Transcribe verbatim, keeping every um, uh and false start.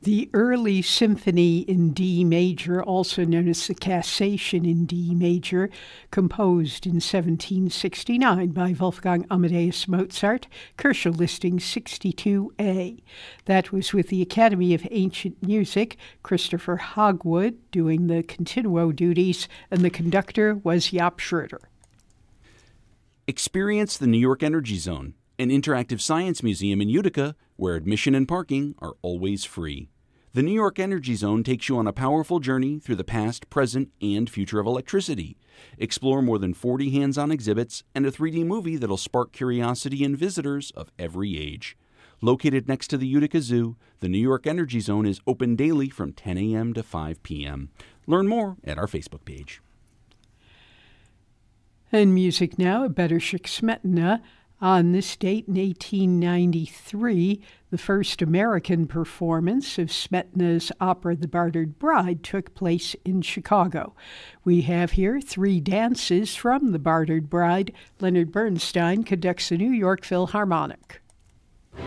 The early symphony in D major, also known as the Cassation in D major, composed in seventeen sixty-nine by Wolfgang Amadeus Mozart, Kershaw listing sixty-two A. That was with the Academy of Ancient Music, Christopher Hogwood doing the continuo duties, and the conductor was Jaap Schroeder. Experience the New York Energy Zone, an interactive science museum in Utica where admission and parking are always free. The New York Energy Zone takes you on a powerful journey through the past, present, and future of electricity. Explore more than forty hands-on exhibits and a three D movie that'll spark curiosity in visitors of every age. Located next to the Utica Zoo, the New York Energy Zone is open daily from ten a.m. to five p.m. Learn more at our Facebook page. And music now, Bedřich Smetana. On this date in eighteen ninety-three, the first American performance of Smetana's opera The Bartered Bride took place in Chicago. We have here three dances from The Bartered Bride. Leonard Bernstein conducts the New York Philharmonic.